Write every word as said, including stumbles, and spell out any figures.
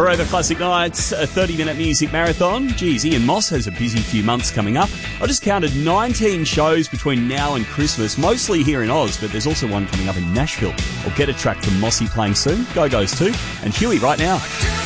Forever Classic Nights, a thirty-minute music marathon. Geez, Ian Moss has a busy few months coming up. I just counted nineteen shows between now and Christmas, mostly here in Oz, but there's also one coming up in Nashville. I'll get a track from Mossy playing soon. Go Go's too. And Huey right now.